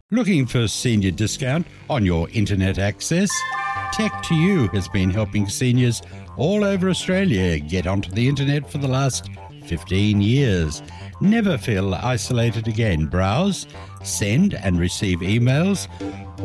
Looking for senior discount on your internet access? Tech2U has been helping seniors all over Australia get onto the internet for the last 15 years. Never feel isolated again. Browse, send and receive emails,